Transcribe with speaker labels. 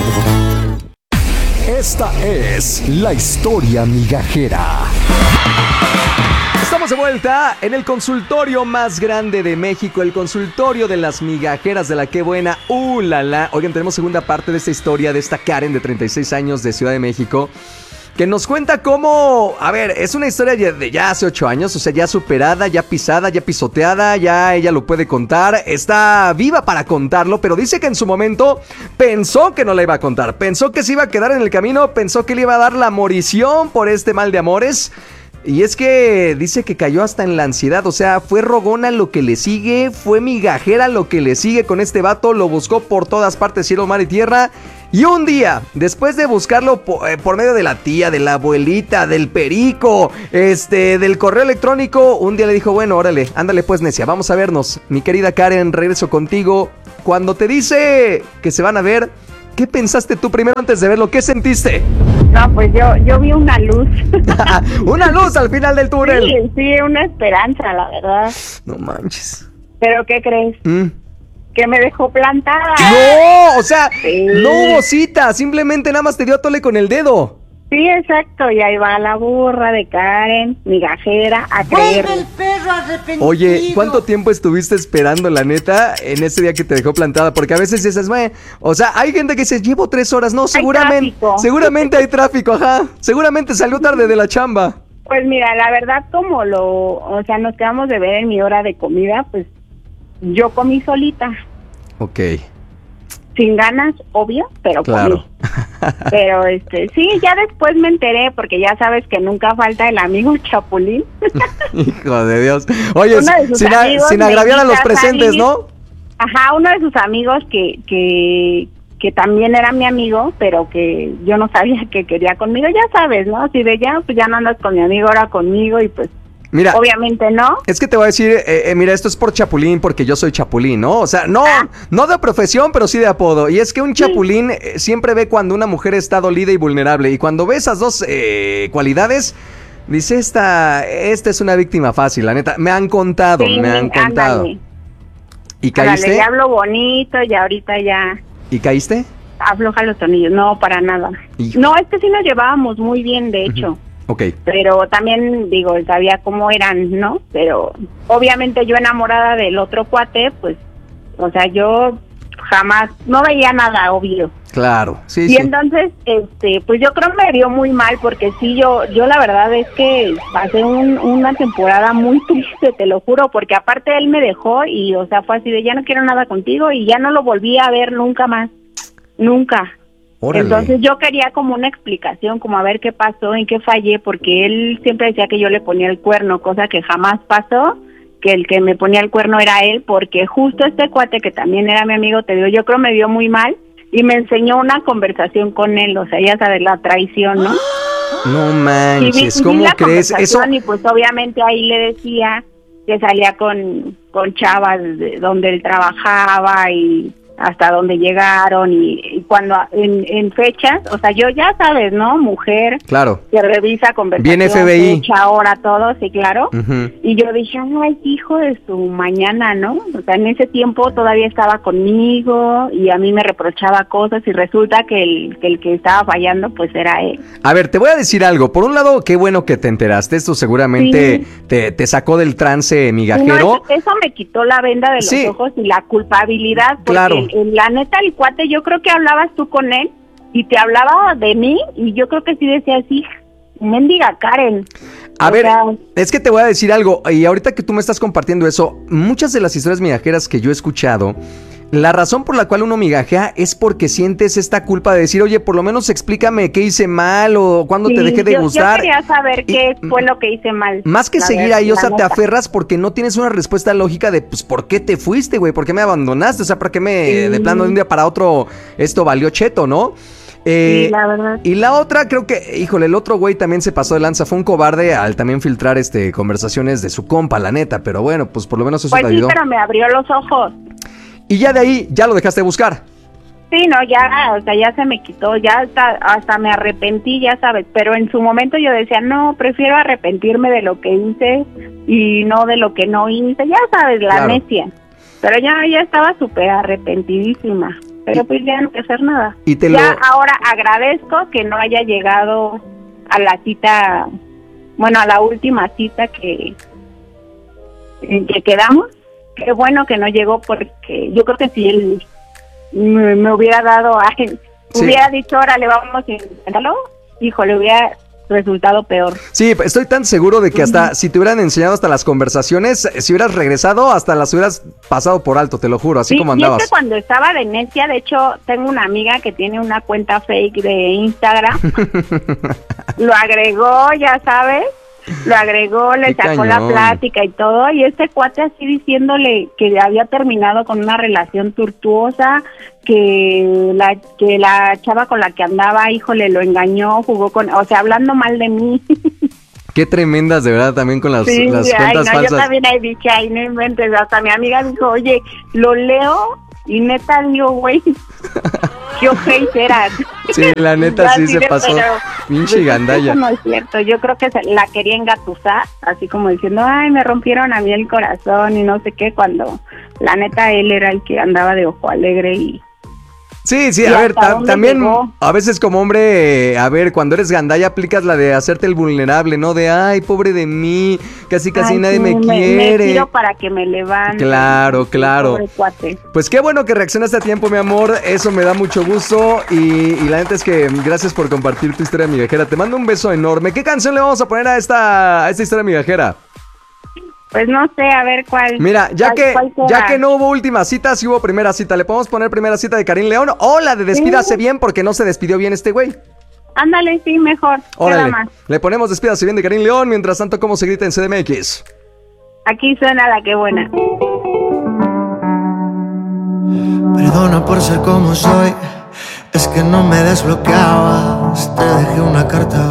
Speaker 1: Esta es la historia migajera.
Speaker 2: Estamos de vuelta en el consultorio más grande de México, el consultorio de las migajeras de la Qué Buena. La la. Oigan, tenemos segunda parte de esta historia de esta Karen de 36 años de Ciudad de México, que nos cuenta cómo, a ver, es una historia de ya hace 8 años, o sea, ya superada, ya pisada, ya pisoteada, ya ella lo puede contar, está viva para contarlo, pero dice que en su momento pensó que no la iba a contar, pensó que se iba a quedar en el camino, pensó que le iba a dar la morición por este mal de amores. Y es que dice que cayó hasta en la ansiedad, o sea, fue rogona lo que le sigue, fue migajera lo que le sigue con este vato, lo buscó por todas partes, cielo, mar y tierra. Y un día, después de buscarlo por medio de la tía, de la abuelita, del perico, del correo electrónico, un día le dijo, bueno, órale, ándale pues necia, vamos a vernos. Mi querida Karen, regreso contigo. Cuando te dice que se van a ver, ¿qué pensaste tú primero antes de verlo? ¿Qué sentiste?
Speaker 3: No, pues yo vi una luz.
Speaker 2: Una luz al final del túnel.
Speaker 3: Sí, una esperanza, la verdad.
Speaker 2: No manches.
Speaker 3: ¿Pero qué crees? Que me dejó plantada.
Speaker 2: No, o sea,
Speaker 3: sí.
Speaker 2: No hubo cita, simplemente nada más te dio a tole con el dedo.
Speaker 3: Sí, exacto, y ahí va la burra de Karen, migajera, a creer.
Speaker 4: ¡Vuelve el perro arrepentido!
Speaker 2: Oye, ¿cuánto tiempo estuviste esperando, la neta, en ese día que te dejó plantada? Porque a veces dices, o sea, hay gente que dice, llevo 3 horas. No, seguramente hay tráfico, ajá. Seguramente salió tarde de la chamba.
Speaker 3: Pues mira, la verdad, o sea, nos quedamos de ver en mi hora de comida, pues yo comí solita.
Speaker 2: Ok.
Speaker 3: Sin ganas, obvio, pero
Speaker 2: claro.
Speaker 3: Pero sí, ya después me enteré, porque ya sabes que nunca falta el amigo Chapulín.
Speaker 2: Hijo de Dios. Oye, sin agraviar a los presentes, ¿no?
Speaker 3: Ajá, uno de sus amigos que también era mi amigo, pero que yo no sabía que quería conmigo, ya sabes, ¿no? Así de ya, pues ya no andas con mi amigo, ahora conmigo, y pues mira, obviamente no.
Speaker 2: Es que te voy a decir, mira, esto es por Chapulín, porque yo soy Chapulín, ¿no? O sea, no de profesión, pero sí de apodo. Y es que un Chapulín siempre ve cuando una mujer está dolida y vulnerable. Y cuando ve esas dos cualidades, dice, esta es una víctima fácil, la neta. Me han contado,
Speaker 3: sí,
Speaker 2: me han contado.
Speaker 3: Ándale.
Speaker 2: ¿Y caíste?
Speaker 3: Ándale, ya hablo bonito y ahorita ya...
Speaker 2: ¿Y caíste?
Speaker 3: Afloja los tornillos, no, para nada.
Speaker 2: Hijo.
Speaker 3: No, es que sí nos llevábamos muy bien, de hecho.
Speaker 2: Ok.
Speaker 3: Pero también, digo, sabía cómo eran, ¿no? Pero obviamente yo enamorada del otro cuate, pues, o sea, yo jamás, no veía nada, obvio.
Speaker 2: Claro, sí,
Speaker 3: y entonces, pues yo creo me vio muy mal, porque sí, yo la verdad es que pasé una temporada muy triste, te lo juro, porque aparte él me dejó y, o sea, fue así de ya no quiero nada contigo y ya no lo volví a ver nunca más, nunca.
Speaker 2: Órale.
Speaker 3: Entonces yo quería como una explicación, como a ver qué pasó, en qué fallé, porque él siempre decía que yo le ponía el cuerno, cosa que jamás pasó, que el que me ponía el cuerno era él, porque justo este cuate que también era mi amigo, te digo, yo creo me vio muy mal y me enseñó una conversación con él, o sea, ya sabes, la traición, ¿no?
Speaker 2: No manches,
Speaker 3: y
Speaker 2: ¿cómo crees? Eso.
Speaker 3: Y pues obviamente ahí le decía que salía con chavas donde él trabajaba y hasta donde llegaron y cuando en fechas, o sea, yo ya sabes, ¿no? Mujer,
Speaker 2: claro,
Speaker 3: que revisa conversación,
Speaker 2: bien FBI,
Speaker 3: fecha, hora, todo, sí, claro.
Speaker 2: Uh-huh.
Speaker 3: Y yo dije, ay, hijo de su mañana, ¿no? O sea, en ese tiempo todavía estaba conmigo y a mí me reprochaba cosas y resulta que el que estaba fallando, pues era él.
Speaker 2: A ver, te voy a decir algo. Por un lado, qué bueno que te enteraste. Esto seguramente te sacó del trance migajero.
Speaker 3: No, eso me quitó la venda de los ojos y la culpabilidad. Porque
Speaker 2: claro.
Speaker 3: La neta, el cuate, yo creo que hablabas tú con él y te hablaba de mí y yo creo que sí decía así, mendiga Karen.
Speaker 2: A ver, es que te voy a decir algo, y ahorita que tú me estás compartiendo eso, muchas de las historias migajeras que yo he escuchado, la razón por la cual uno migajea es porque sientes esta culpa de decir, oye, por lo menos explícame qué hice mal o cuándo te dejé de gustar.
Speaker 3: Yo quería saber qué fue lo que hice mal.
Speaker 2: Más que seguir ahí, o sea, te aferras porque no tienes una respuesta lógica de, pues, ¿por qué te fuiste, güey? ¿Por qué me abandonaste? O sea, ¿por qué de plano de un día para otro esto valió cheto, no?
Speaker 3: Sí, la verdad.
Speaker 2: Y la otra, creo que, híjole, el otro güey también se pasó de lanza, fue un cobarde al también filtrar conversaciones de su compa, la neta, pero bueno, pues por lo menos eso te ayudó.
Speaker 3: Pues sí, pero me abrió los ojos.
Speaker 2: Y ya de ahí, ya lo dejaste de buscar.
Speaker 3: Sí, no, ya, o sea, ya se me quitó, ya hasta me arrepentí, ya sabes, pero en su momento yo decía, no, prefiero arrepentirme de lo que hice y no de lo que no hice, ya sabes, la necia. Pero ya estaba súper arrepentidísima. Pero pues ya no hay que hacer nada.
Speaker 2: Y
Speaker 3: Ahora agradezco que no haya llegado a la cita, bueno, a la última cita en que quedamos. Qué bueno que no llegó, porque yo creo que si él me hubiera dado, hubiera dicho, órale, vamos a intentarlo, híjole, hubiera resultado peor.
Speaker 2: Sí, estoy tan seguro de que hasta si te hubieran enseñado hasta las conversaciones, si hubieras regresado, hasta las hubieras pasado por alto, te lo juro, así como andabas.
Speaker 3: Y es que cuando estaba de necia, de hecho, tengo una amiga que tiene una cuenta fake de Instagram, lo agregó, ya sabes, le sacó la plática y todo, y este cuate así diciéndole que había terminado con una relación tortuosa, que la chava con la que andaba, híjole, lo engañó, o sea, hablando mal de mí.
Speaker 2: Qué tremendas, de verdad, también con las cuentas falsas.
Speaker 3: Yo también he dicho, no inventes, hasta mi amiga dijo, oye, lo leo, y neta digo, güey, qué ojéis eras.
Speaker 2: Sí, la neta sí se pasó, pinche gandalla.
Speaker 3: Eso no es cierto, yo creo que la quería engatusar, así como diciendo, ay, me rompieron a mí el corazón y no sé qué, cuando la neta él era el que andaba de ojo alegre y...
Speaker 2: Sí, a ver, también llegó. A veces como hombre, a ver, cuando eres gandalla aplicas la de hacerte el vulnerable, ¿no? De, ay, pobre de mí, casi nadie me quiere.
Speaker 3: Me tiro para que me levante.
Speaker 2: Claro.
Speaker 3: Pobre cuate.
Speaker 2: Pues qué bueno que reaccionaste a tiempo, mi amor, eso me da mucho gusto y la neta es que gracias por compartir tu historia migajera. Te mando un beso enorme. ¿Qué canción le vamos a poner a esta historia migajera?
Speaker 3: Pues no sé, a ver cuál.
Speaker 2: Mira, ya que no hubo última cita, sí hubo primera cita. ¿Le podemos poner primera cita de Karim León o la de Despídase bien porque no se despidió bien este güey?
Speaker 3: Ándale, sí, mejor.
Speaker 2: Órale, le ponemos Despídase bien de Karim León. Mientras tanto, ¿cómo se grita en CDMX?
Speaker 3: Aquí suena la que buena.
Speaker 4: Perdona por ser como soy, es que no me desbloqueabas. Te dejé una carta